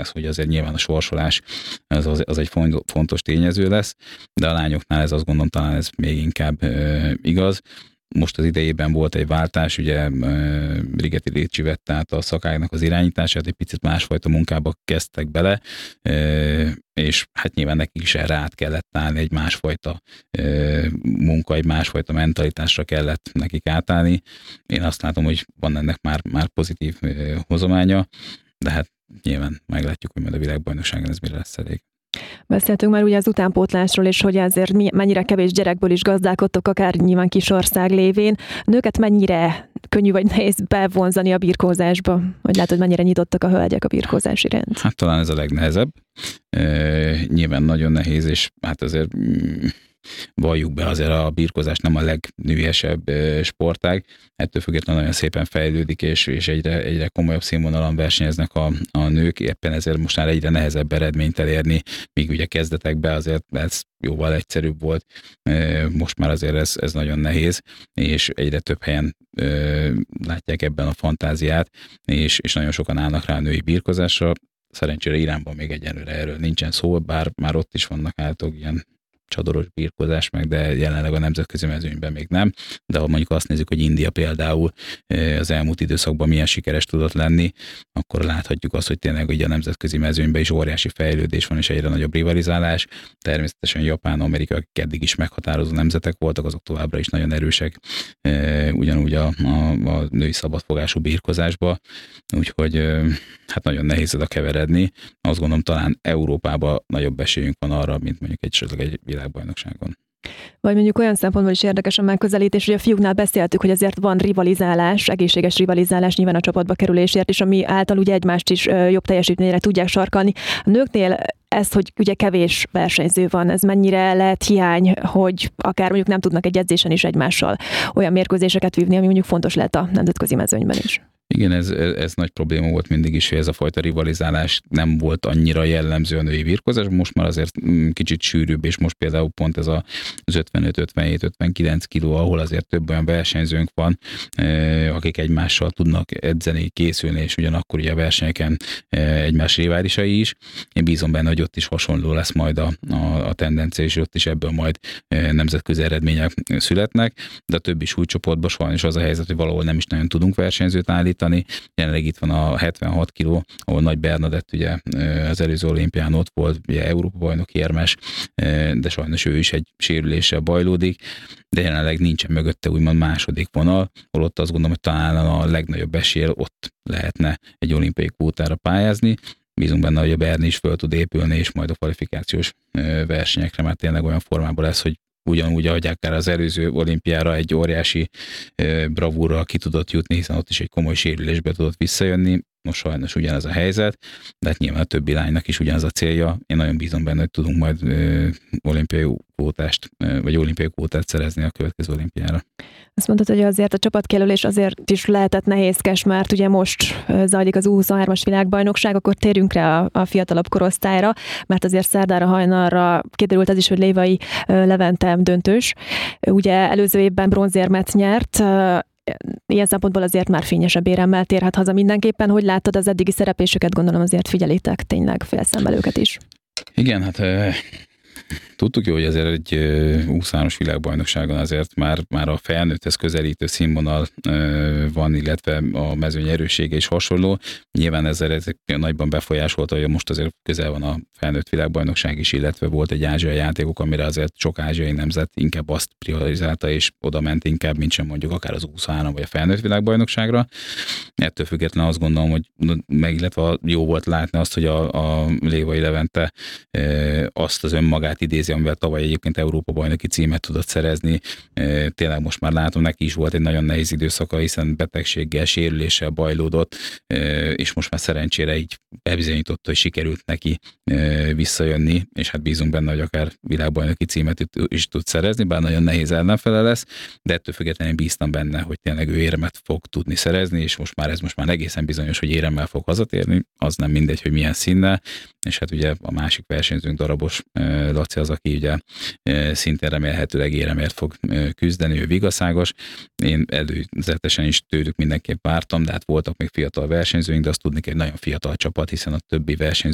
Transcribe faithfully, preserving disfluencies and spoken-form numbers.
lesz, hogy azért nyilván a sorsolás az, az, az egy fontos tényező lesz, de a lányoknál ez azt gondolom talán ez még inkább ö, igaz. Most az idejében volt egy váltás, ugye Rigeti Lécsi vette át a szakágnak az irányítását, egy picit másfajta munkába kezdtek bele, és hát nyilván nekik is erre át kellett állni, egy másfajta munka, egy másfajta mentalitásra kellett nekik átállni. Én azt látom, hogy van ennek már, már pozitív hozománya, de hát nyilván meglátjuk, hogy majd a világbajnokságon ez mire lesz elég. Beszéltünk már ugye az utánpótlásról, és hogy azért mennyire kevés gyerekből is gazdálkodtok, akár nyilván kis ország lévén. A nőket mennyire könnyű vagy nehéz bevonzani a birkózásba? Vagy látod, mennyire nyitottak a hölgyek a birkózás iránt? Hát talán ez a legnehezebb. E, nyilván nagyon nehéz, és hát azért valljuk be, azért a birkózás nem a legnőiesebb sportág. Ettől függetlenül nagyon szépen fejlődik, és, és egyre, egyre komolyabb színvonalon versenyeznek a, a nők. Éppen ezért most már egyre nehezebb eredményt elérni, míg ugye kezdetekben azért ez jóval egyszerűbb volt. Most már azért ez, ez nagyon nehéz, és egyre több helyen látják ebben a fantáziát, és, és nagyon sokan állnak rá a női birkózásra. Szerencsére Iránban még egyenlőre erről nincsen szó, bár már ott is vannak általában ilyen csadoros birkózás meg, de jelenleg a nemzetközi mezőnyben még nem. De ha mondjuk azt nézzük, hogy India például az elmúlt időszakban milyen sikeres tudott lenni, akkor láthatjuk azt, hogy tényleg ugye a nemzetközi mezőnyben is óriási fejlődés van, és egyre nagyobb rivalizálás. Természetesen Japán, Amerika, akik eddig is meghatározó nemzetek voltak, azok továbbra is nagyon erősek, ugyanúgy a, a, a női szabadfogású birkózásba. Úgyhogy hát nagyon nehéz oda keveredni. Azt gondolom, talán Európában nagyobb esélyünk van arra, mint mondjuk egy, egy világbajnokságon. Vagy mondjuk olyan szempontból is érdekes a megközelítés, hogy a fiúknál beszéltük, hogy azért van rivalizálás, egészséges rivalizálás nyilván a csapatba kerülésért, és ami által ugye egymást is jobb teljesítményre tudják sarkalni. A nőknél ez, hogy ugye kevés versenyző van, ez mennyire lehet hiány, hogy akár mondjuk nem tudnak egy edzésen is egymással olyan mérkőzéseket vívni, ami mondjuk fontos lehet a nemzetközi mezőnyben is. Igen, ez, ez nagy probléma volt mindig is, hogy ez a fajta rivalizálás nem volt annyira jellemző a női birkózás, most már azért kicsit sűrűbb, és most például pont ez az ötvenöt, ötvenhét, ötvenkilenc kiló, ahol azért több olyan versenyzőnk van, akik egymással tudnak edzeni, készülni, és ugyanakkor ugye a versenyeken egymás riválisai is. Én bízom benne, hogy ott is hasonló lesz majd a, a, a tendencia, és ott is ebből majd nemzetközi eredmények születnek, de a többi súlycsoportban sajnos az a helyzet, hogy valahol nem is nagyon tudunk versenyzőt állítani. Jelenleg itt van a hetvenhat kiló, ahol Nagy Bernadett ugye az előző olimpián ott volt, ugye Európa bajnok érmes, de sajnos ő is egy sérüléssel bajlódik, de jelenleg nincsen mögötte úgymond második vonal, holott azt gondolom, hogy talán a legnagyobb esély ott lehetne egy olimpiai kvótára pályázni. Bízunk benne, hogy a Berni is föl tud épülni, és majd a kvalifikációs versenyekre már tényleg olyan formában lesz, hogy ugyanúgy, ahogy akár az előző olimpiára egy óriási bravúrral ki tudott jutni, hiszen ott is egy komoly sérülésbe tudott visszajönni. Most sajnos ugyanez a helyzet, de hát nyilván a többi lánynak is ugyanaz a célja. Én nagyon bízom benne, hogy tudunk majd ö, olimpiai kvótást, ö, vagy olimpiai kvótát szerezni a következő olimpiára. Azt mondtad, hogy azért a csapatkijelölés azért is lehetett nehézkes, mert ugye most zajlik az U huszonhármas világbajnokság, akkor térjünk rá a, a fiatalabb korosztályra, mert azért szerdára, hajnalra kiderült az is, hogy Lévai Levente döntős. Ugye előző évben bronzérmet nyert, ilyen szempontból azért már fényesebb éremmel térhet haza mindenképpen. Hogy láttad az eddigi szereplésüket? Gondolom azért figyelitek tényleg félszemmel őket is. Igen, hát tudtuk jó, hogy azért egy U huszonhármas világbajnokságon azért már, már a felnőtthez közelítő színvonal van, illetve a mezőny erőssége is hasonló. Nyilván ezzel ez nagyban befolyásolta, hogy most azért közel van a felnőtt világbajnokság is, illetve volt egy ázsiai játékok, amire azért sok ázsiai nemzet inkább azt priorizálta, és oda ment inkább, mint sem mondjuk akár az U huszonhárom vagy a felnőtt világbajnokságra. Ettől függetlenül azt gondolom, hogy meg illetve jó volt látni azt, hogy a, a Lévai Levente azt az önmagát idézi, amivel tavaly egyébként Európa bajnoki címet tudott szerezni. Tényleg most már látom, neki is volt egy nagyon nehéz időszaka, hiszen betegséggel, sérüléssel bajlódott, és most már szerencsére így bebizonyította, hogy sikerült neki visszajönni, és hát bízunk benne, hogy akár világbajnoki címet is tud szerezni, bár nagyon nehéz ellenfele lesz, de ettől függetlenül bíztam benne, hogy tényleg ő érmet fog tudni szerezni, és most már ez most már egészen bizonyos, hogy éremmel fog hazatérni, az nem mindegy, hogy milyen színnel, és hát ugye a másik versenyzőnk Darabos Laci az, aki ugye szintén remélhetőleg éremért fog küzdeni, ő vigaszágos. Én előzetesen is tőlük mindenképp vártam, de hát voltak még fiatal versenyzőink, de azt tudni kell, egy nagyon fiatal csapat, hiszen a többi versenyző